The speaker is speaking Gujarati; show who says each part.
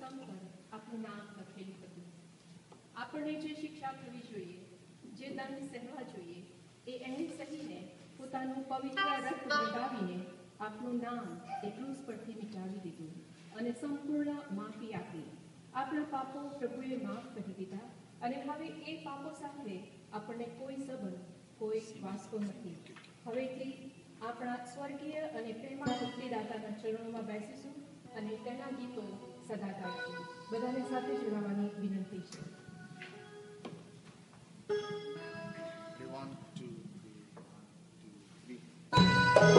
Speaker 1: સ્તંભ પર આપણું નામ લખેલું હતું. આપણને જે શિક્ષા થવી જોઈએ, જે દંડ સહેવા જોઈએ, એ એણે સહીને પોતાનું પવિત્ર રક્ત વગાવીને આપણું નામ એ ક્રૂસ પરથી મિટાવી દીધું અને સંપૂર્ણ માફી આપી. આપણા પાપો પ્રભુએ માફ કરી દીધા અને હવે એ પાપો સાથે આપણને કોઈ સંબંધ, કોઈ વાસ્તો નથી. હવેથી આપણા સ્વર્ગીય અને પ્રેમા મુક્તિદાતાના ચરણોમાં બેસીશું અને તેના ગીતો સદા ગાઈશું. બધાને સાથે જોડાવાની વિનંતી છે.